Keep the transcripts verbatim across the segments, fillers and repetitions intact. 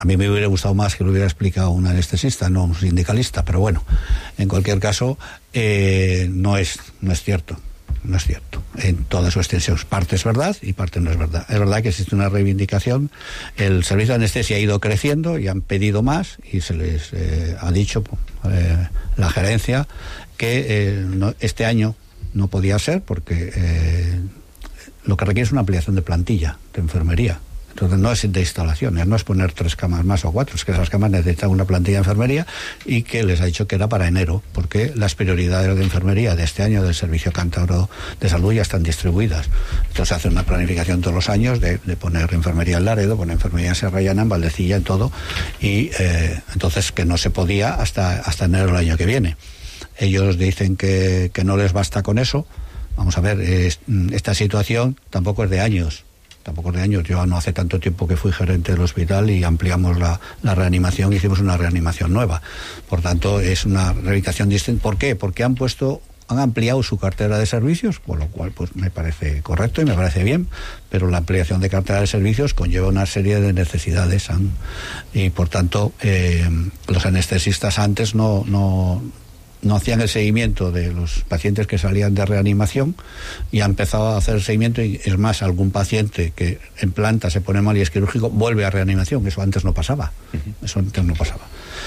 A mí me hubiera gustado más que lo hubiera explicado un anestesista, no un sindicalista, pero bueno, en cualquier caso, eh, no es, no es cierto. No es cierto, en toda su extensión. Parte es verdad y parte no es verdad. Es verdad que existe una reivindicación. El servicio de anestesia ha ido creciendo y han pedido más, y se les eh, ha dicho eh, la gerencia que eh, no, este año no podía ser porque eh, lo que requiere es una ampliación de plantilla de enfermería. Entonces no es de instalaciones, no es poner tres camas más o cuatro, es que esas camas necesitan una plantilla de enfermería, y que les ha dicho que era para enero, porque las prioridades de enfermería de este año del Servicio Cántabro de Salud ya están distribuidas. Entonces se hace una planificación todos los años de, de poner enfermería en Laredo, poner enfermería en Serrallana, en Valdecilla, en todo, y eh, entonces que no se podía hasta, hasta enero del año que viene. Ellos dicen que, que no les basta con eso. Vamos a ver, es, esta situación tampoco es de años. Tampoco de años, yo no hace tanto tiempo que fui gerente del hospital y ampliamos la, la reanimación, hicimos una reanimación nueva. Por tanto, es una reivindicación distinta. ¿Por qué? Porque han puesto, han ampliado su cartera de servicios, con lo cual pues me parece correcto y me parece bien, pero la ampliación de cartera de servicios conlleva una serie de necesidades, han, y por tanto, eh, los anestesistas antes no... no no hacían el seguimiento de los pacientes que salían de reanimación, y ha empezado a hacer el seguimiento, y es más, algún paciente que en planta se pone mal y es quirúrgico vuelve a reanimación. Eso antes no pasaba. Uh-huh. Eso antes no pasaba.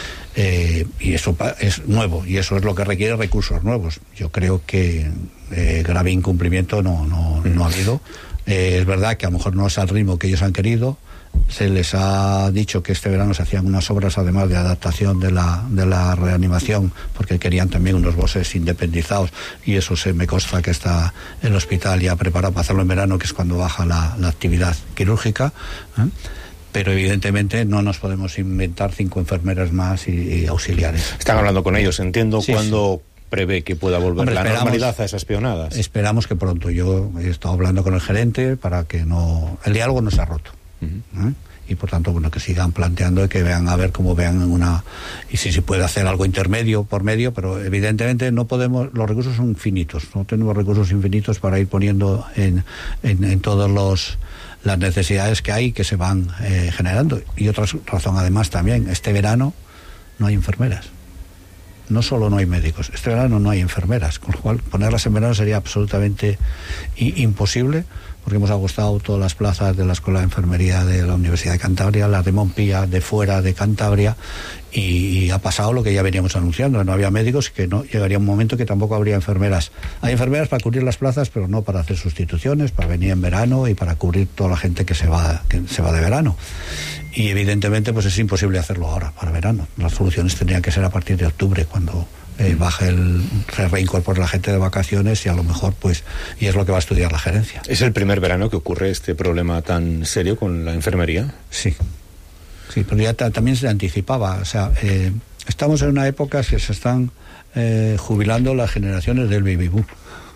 Eh, y eso es nuevo, y eso es lo que requiere recursos nuevos. Yo creo que eh, grave incumplimiento no, no, uh-huh. no ha habido. Eh, es verdad que a lo mejor no es al ritmo que ellos han querido. Se les ha dicho que este verano se hacían unas obras además de adaptación de la, de la reanimación, porque querían también unos bosses independizados, y eso se me consta que está el hospital ya preparado para hacerlo en verano, que es cuando baja la, la actividad quirúrgica, ¿eh? Pero evidentemente no nos podemos inventar cinco enfermeras más y, y auxiliares. Están hablando con ellos, entiendo, sí, cuando... Sí. ¿Prevé que pueda volver Hombre, la normalidad a esas peonadas? Esperamos que pronto. Yo he estado hablando con el gerente para que no... El diálogo no se ha roto. Uh-huh. ¿eh? Y por tanto, bueno, que sigan planteando y que vean a ver cómo vean una... Y si se puede hacer algo intermedio por medio, pero evidentemente no podemos... Los recursos son finitos. No tenemos recursos infinitos para ir poniendo en, en, en todos los... las necesidades que hay que se van eh, generando. Y otra razón además también, este verano no hay enfermeras. No solo no hay médicos, este verano no hay enfermeras, con lo cual ponerlas en verano sería absolutamente i- imposible, porque hemos agotado todas las plazas de la Escuela de Enfermería de la Universidad de Cantabria, las de Montpilla, de fuera de Cantabria, y, y ha pasado lo que ya veníamos anunciando, no había médicos, y que no llegaría un momento que tampoco habría enfermeras. Hay enfermeras para cubrir las plazas, pero no para hacer sustituciones, para venir en verano y para cubrir toda la gente que se va, que se va de verano. Y evidentemente pues es imposible hacerlo ahora, para verano. Las soluciones tendrían que ser a partir de octubre, cuando eh, baje el, se reincorpore la gente de vacaciones, y a lo mejor pues, y es lo que va a estudiar la gerencia. ¿Es el primer verano que ocurre este problema tan serio con la enfermería? Sí, sí, pero ya ta, también se anticipaba. O sea, eh, estamos en una época que se están eh, jubilando las generaciones del baby boom.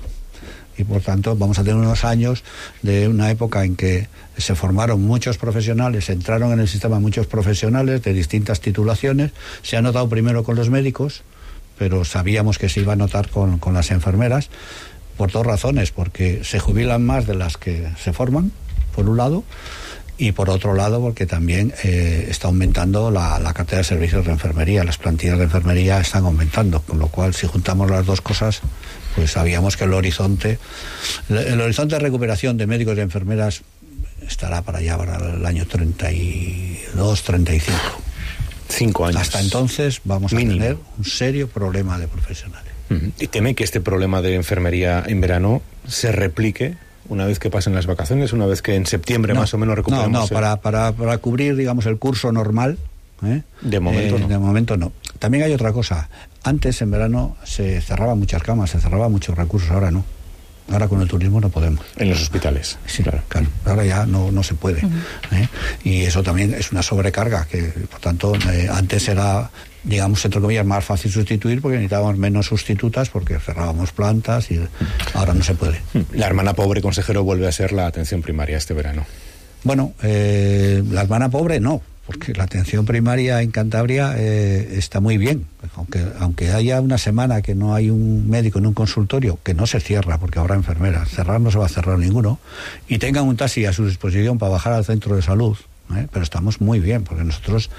Y por tanto vamos a tener unos años de una época en que se formaron muchos profesionales, entraron en el sistema muchos profesionales de distintas titulaciones. Se ha notado primero con los médicos, pero sabíamos que se iba a notar con, con las enfermeras, por dos razones: porque se jubilan más de las que se forman, por un lado, y por otro lado porque también eh, está aumentando la, la cartera de servicios de enfermería, las plantillas de enfermería están aumentando, con lo cual si juntamos las dos cosas, pues sabíamos que el horizonte, el, el horizonte de recuperación de médicos y enfermeras estará para allá, para el año treinta y dos, treinta y cinco. Cinco años. Hasta entonces vamos Mínimo. a tener un serio problema de profesionales. Uh-huh. ¿Y teme que este problema de enfermería en verano se replique una vez que pasen las vacaciones, una vez que en septiembre no, más o menos recuperemos? No, no, el... para, para, para cubrir, digamos, el curso normal. ¿eh? De momento eh, no. De momento no. También hay otra cosa. Antes, en verano, se cerraban muchas camas, se cerraban muchos recursos, ahora no. Ahora con el turismo no podemos. En los hospitales. Sí, claro. claro. Ahora ya no, no se puede. Uh-huh. ¿eh? Y eso también es una sobrecarga, que por tanto eh, antes era, digamos, entre comillas, más fácil sustituir porque necesitábamos menos sustitutas porque cerrábamos plantas y ahora no se puede. La hermana pobre, consejero, vuelve a ser la atención primaria este verano. Bueno, eh, la hermana pobre no, porque la atención primaria en Cantabria eh, está muy bien, aunque aunque haya una semana que no hay un médico en un consultorio, que no se cierra porque habrá enfermeras, cerrar no se va a cerrar ninguno, y tengan un taxi a su disposición para bajar al centro de salud, ¿eh? Pero estamos muy bien, porque nosotros